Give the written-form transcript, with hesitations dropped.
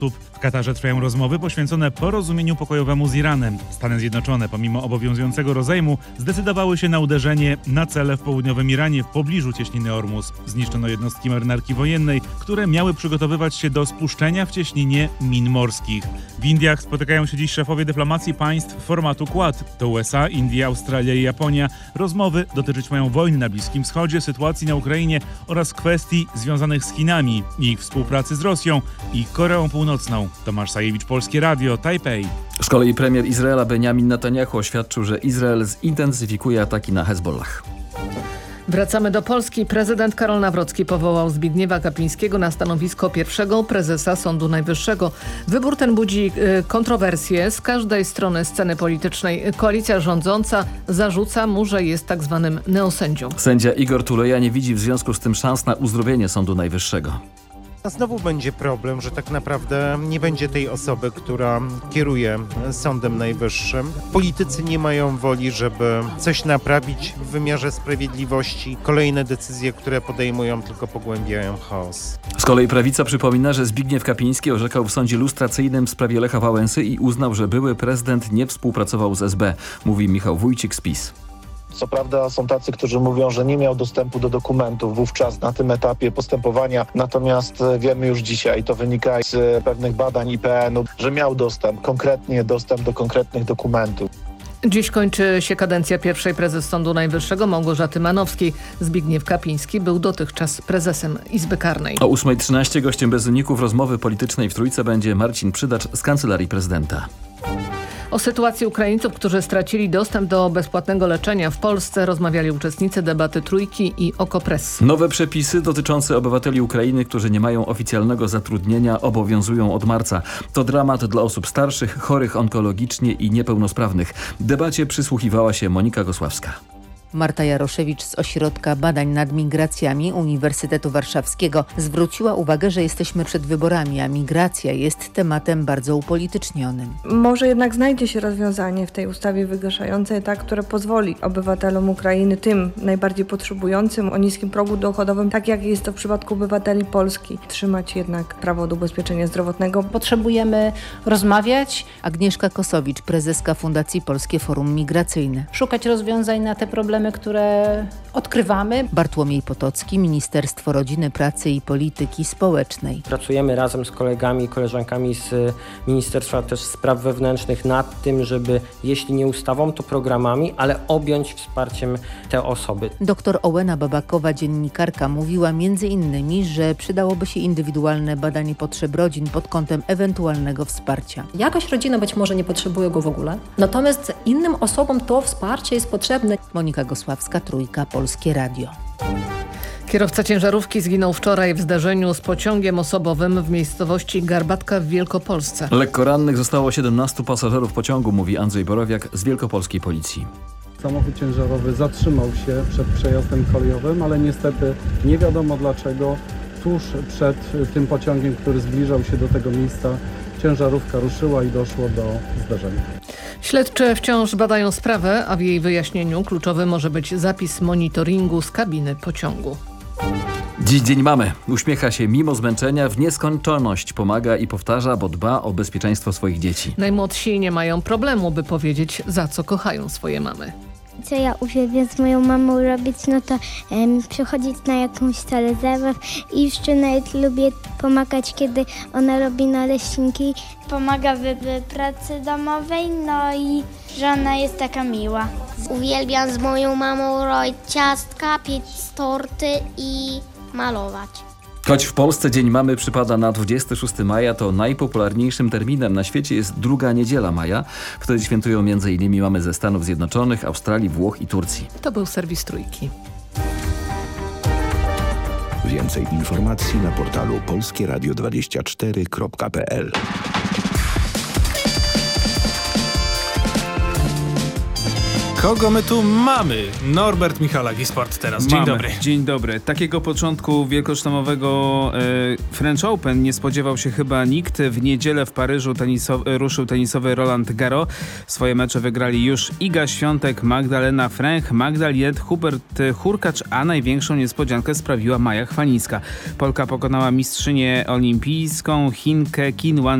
W Katarze trwają rozmowy poświęcone porozumieniu pokojowemu z Iranem. Stany Zjednoczone, pomimo obowiązującego rozejmu, zdecydowały się na uderzenie na cele w południowym Iranie w pobliżu cieśniny Ormus. Zniszczono jednostki marynarki wojennej, które miały przygotowywać się do spuszczenia w cieśninie min morskich. W Indiach spotykają się dziś szefowie dyplomacji państw formatu Quad. To USA, Indie, Australia i Japonia. Rozmowy dotyczyć mają wojny na Bliskim Wschodzie, sytuacji na Ukrainie oraz kwestii związanych z Chinami, ich współpracy z Rosją i Koreą Północną. Tomasz Sajewicz, Polskie Radio, Tajpej. Z kolei premier Izraela Benjamin Netanyahu oświadczył, że Izrael zintensyfikuje ataki na Hezbollah. Wracamy do Polski. Prezydent Karol Nawrocki powołał Zbigniewa Kapińskiego na stanowisko pierwszego prezesa Sądu Najwyższego. Wybór ten budzi kontrowersje z każdej strony sceny politycznej. Koalicja rządząca zarzuca mu, że jest tak zwanym neosędzią. Sędzia Igor Tuleja nie widzi w związku z tym szans na uzdrowienie Sądu Najwyższego. A znowu będzie problem, że tak naprawdę nie będzie tej osoby, która kieruje Sądem Najwyższym. Politycy nie mają woli, żeby coś naprawić w wymiarze sprawiedliwości. Kolejne decyzje, które podejmują, tylko pogłębiają chaos. Z kolei prawica przypomina, że Zbigniew Kapiński orzekał w sądzie lustracyjnym w sprawie Lecha Wałęsy i uznał, że były prezydent nie współpracował z SB, mówi Michał Wójcik z PiS. Co prawda są tacy, którzy mówią, że nie miał dostępu do dokumentów wówczas na tym etapie postępowania, natomiast wiemy już dzisiaj, to wynika z pewnych badań IPN-u, że miał konkretnie dostęp do konkretnych dokumentów. Dziś kończy się kadencja pierwszej prezes Sądu Najwyższego Małgorzaty Manowskiej. Zbigniew Kapiński był dotychczas prezesem Izby Karnej. O 8:13 gościem bez uników rozmowy politycznej w Trójce będzie Marcin Przydacz z Kancelarii Prezydenta. O sytuacji Ukraińców, którzy stracili dostęp do bezpłatnego leczenia w Polsce, rozmawiali uczestnicy debaty Trójki i Okopres. Nowe przepisy dotyczące obywateli Ukrainy, którzy nie mają oficjalnego zatrudnienia, obowiązują od marca. To dramat dla osób starszych, chorych onkologicznie i niepełnosprawnych. Debacie przysłuchiwała się Monika Gosławska. Marta Jaroszewicz z Ośrodka Badań nad Migracjami Uniwersytetu Warszawskiego zwróciła uwagę, że jesteśmy przed wyborami, a migracja jest tematem bardzo upolitycznionym. Może jednak znajdzie się rozwiązanie w tej ustawie wygaszającej, które pozwoli obywatelom Ukrainy, tym najbardziej potrzebującym, o niskim progu dochodowym, tak jak jest to w przypadku obywateli Polski, trzymać jednak prawo do ubezpieczenia zdrowotnego. Potrzebujemy rozmawiać. Agnieszka Kosowicz, prezeska Fundacji Polskie Forum Migracyjne. Szukać rozwiązań na te problemy, które odkrywamy. Bartłomiej Potocki, Ministerstwo Rodziny, Pracy i Polityki Społecznej. Pracujemy razem z kolegami i koleżankami z Ministerstwa też Spraw Wewnętrznych nad tym, żeby jeśli nie ustawą, to programami, ale objąć wsparciem te osoby. Doktor Ołena Babakowa, dziennikarka, mówiła m.in., że przydałoby się indywidualne badanie potrzeb rodzin pod kątem ewentualnego wsparcia. Jakaś rodzina być może nie potrzebuje go w ogóle, natomiast innym osobom to wsparcie jest potrzebne. Monika Gosławska, Trójka, Polskie Radio. Kierowca ciężarówki zginął wczoraj w zdarzeniu z pociągiem osobowym w miejscowości Garbatka w Wielkopolsce. Lekko rannych zostało 17 pasażerów pociągu, mówi Andrzej Borowiak z Wielkopolskiej Policji. Samochód ciężarowy zatrzymał się przed przejazdem kolejowym, ale niestety nie wiadomo dlaczego tuż przed tym pociągiem, który zbliżał się do tego miejsca, ciężarówka ruszyła i doszło do zdarzenia. Śledcze wciąż badają sprawę, a w jej wyjaśnieniu kluczowy może być zapis monitoringu z kabiny pociągu. Dziś Dzień Mamy. Uśmiecha się mimo zmęczenia, w nieskończoność pomaga i powtarza, bo dba o bezpieczeństwo swoich dzieci. Najmłodsi nie mają problemu, by powiedzieć, za co kochają swoje mamy. Co ja uwielbiam z moją mamą robić, no to przychodzić na jakąś salę zabaw i jeszcze nawet lubię pomagać, kiedy ona robi naleśniki. Pomaga w pracy domowej, no i że ona jest taka miła. Uwielbiam z moją mamą robić ciastka, piec torty i malować. Choć w Polsce Dzień Mamy przypada na 26 maja, to najpopularniejszym terminem na świecie jest druga niedziela maja. Wtedy świętują m.in. mamy ze Stanów Zjednoczonych, Australii, Włoch i Turcji. To był serwis Trójki. Więcej informacji na portalu polskieradio24.pl. Kogo my tu mamy? Norbert Michalak i Sport teraz. Dzień dobry. Dzień dobry. Takiego początku wielkoszlemowego French Open nie spodziewał się chyba nikt. W niedzielę w Paryżu ruszył tenisowy Roland Garros. Swoje mecze wygrali już Iga Świątek, Magdalena Fręch, Magdaliet, Hubert Hurkacz, a największą niespodziankę sprawiła Maja Chwalińska. Polka pokonała mistrzynię olimpijską Chinkę Qin Wan